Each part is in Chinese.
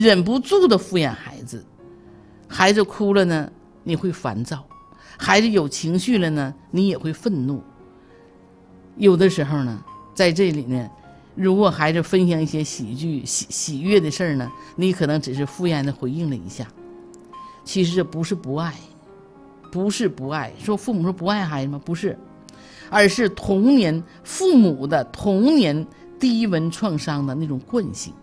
忍不住的敷衍孩子，孩子哭了呢，你会烦躁；孩子有情绪了呢，你也会愤怒。有的时候呢，在这里呢，如果孩子分享一些喜悦的事儿呢，你可能只是敷衍的回应了一下。其实这不是不爱，不是不爱。说父母说不爱孩子吗？不是，而是父母的童年低温创伤的那种惯性。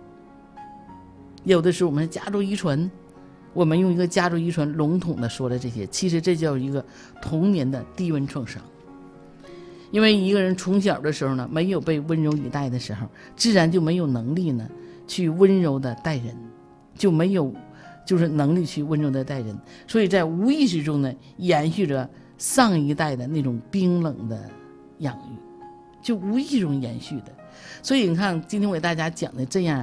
有的时候我们家族遗传，我们用一个家族遗传笼统的说了这些，其实这叫一个童年的低温创伤。因为一个人从小的时候呢，没有被温柔以待的时候，自然就没有能力呢去温柔的待人，就没有就是能力去温柔的待人，所以在无意识中呢，延续着上一代的那种冰冷的养育，就无意识中延续的。所以你看，今天我给大家讲的这样，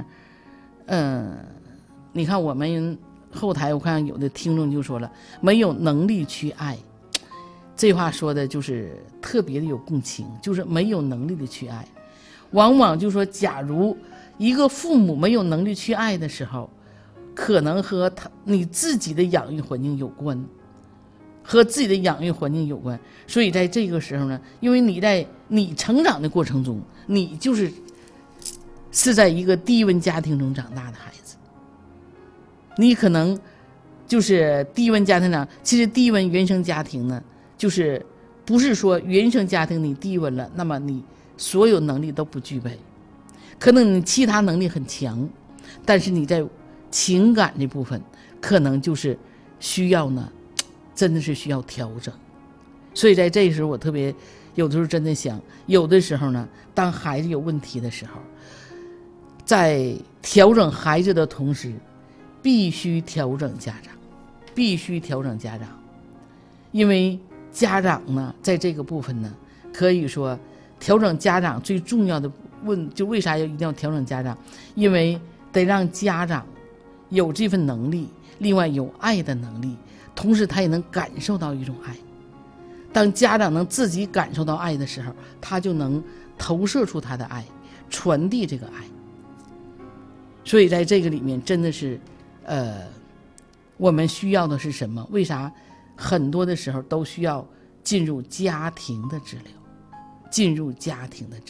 你看我们后台我看有的听众就说了，没有能力去爱。这话说的就是特别的有共情，就是没有能力的去爱。往往就说，假如一个父母没有能力去爱的时候，可能和你自己的养育环境有关，和自己的养育环境有关。所以在这个时候呢，因为你在你成长的过程中，你是在一个低温家庭中长大的孩子，你可能就是低温家庭长。其实低温原生家庭呢，就是不是说原生家庭你低温了，那么你所有能力都不具备，可能你其他能力很强，但是你在情感这部分可能就是需要呢，真的是需要调整。所以在这时候我特别有的时候真的想，有的时候呢，当孩子有问题的时候，在调整孩子的同时，必须调整家长，必须调整家长。因为家长呢，在这个部分呢，可以说调整家长最重要的就为啥一定要调整家长？因为得让家长有这份能力，另外有爱的能力，同时他也能感受到一种爱。当家长能自己感受到爱的时候，他就能投射出他的爱，传递这个爱。所以在这个里面真的是我们需要的是什么？为啥很多的时候都需要进入家庭的治疗，进入家庭的治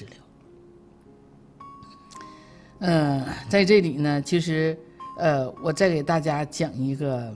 疗。在这里呢，其实我再给大家讲一个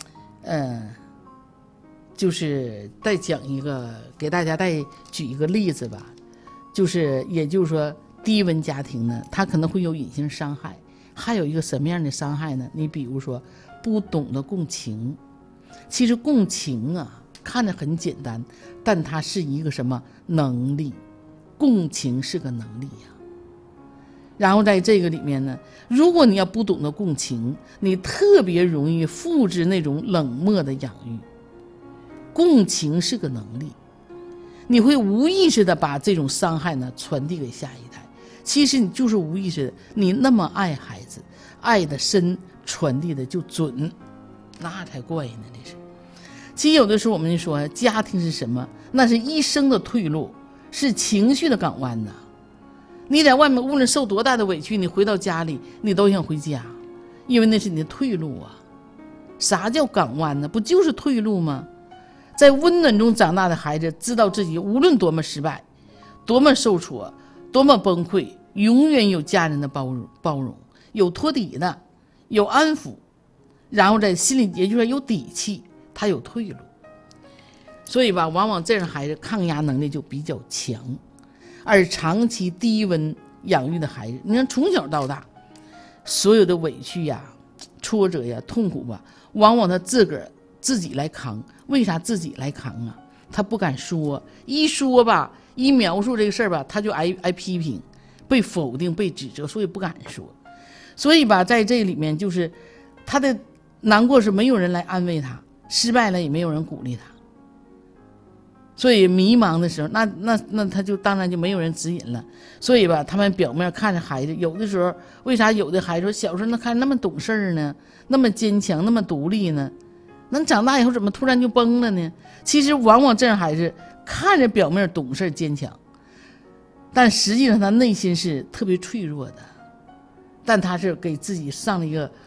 就是再讲一个，给大家再举一个例子吧。也就是说低温家庭呢，它可能会有隐性伤害。还有一个什么样的伤害呢？你比如说不懂得共情。其实共情啊，看着很简单，但它是一个什么能力？共情是个能力呀。然后在这个里面呢，如果你要不懂得共情，你特别容易复制那种冷漠的养育。共情是个能力，你会无意识的把这种伤害呢传递给下一代。其实你就是无意识的，你那么爱孩子，爱的深，传递的就准，那才怪呢。这是，其实有的时候我们就说，家庭是什么？那是一生的退路，是情绪的港湾呐。你在外面无论受多大的委屈，你回到家里，你都想回家，因为那是你的退路啊。啥叫港湾呢？不就是退路吗？在温暖中长大的孩子，知道自己无论多么失败，多么受挫，多么崩溃，永远有家人的包容，有托底的，有安抚，然后在心里也就是有底气，他有退路。所以吧，往往这样的孩子抗压能力就比较强。而长期低温养育的孩子，你看从小到大，所有的委屈呀、挫折呀、痛苦吧，往往他自己来扛。为啥自己来扛啊？他不敢说，一说吧，一描述这个事儿吧，他就挨批评，被否定，被指责，所以不敢说。所以吧，在这里面就是他的难过是没有人来安慰他，失败了也没有人鼓励他。所以迷茫的时候，那他就当然就没有人指引了。所以吧，他们表面看着孩子，有的时候为啥有的孩子说小时候那看那么懂事呢，那么坚强，那么独立呢？那长大以后怎么突然就崩了呢？其实往往这样孩子看着表面懂事坚强，但实际上他内心是特别脆弱的。 但他是给自己上了一个